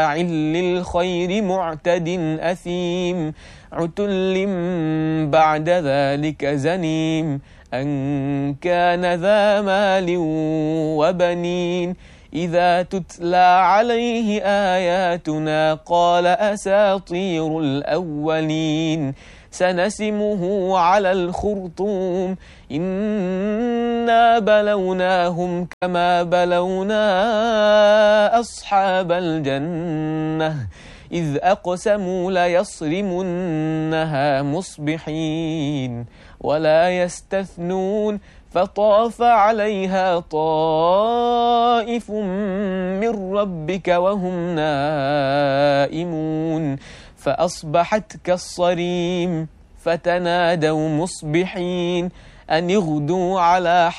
للخير معتد أثيم عتل بعد ذلك زنيم أن كان ذا مال وبنين إذا تتلى عليه آياتنا قال أساطير الأولين سنسمه على الخرطوم إنا بلوناهم كما بلونا أصحاب الجنة إذ أقسموا ليصرمنها مصبحين ولا يستثنون فطاف عليها طائف من ربك وهم نائمون فأصبحت كالصريم فتنادوا مصبحين أن اغدوا على